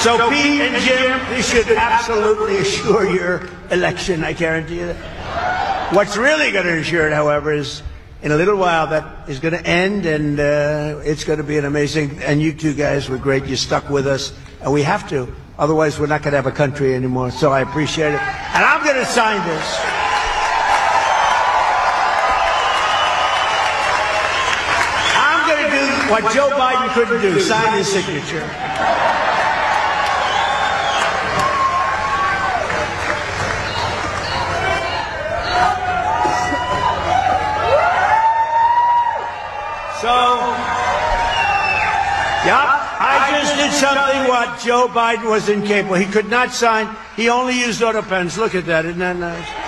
So Pete and Jim, this should absolutely assure your election, I guarantee you that. What's really going to assure it, however, is in a little while that is going to end, and it's going to be an amazing, and you two guys were great. You stuck with us, and we have to. Otherwise, we're not going to have a country anymore, so I appreciate it. And I'm going to sign this. I'm going to do what Joe Biden couldn't do, sign his signature. So, I just did something what Joe Biden was incapable. He could not sign. He only used auto pens. Look at that. Isn't that nice?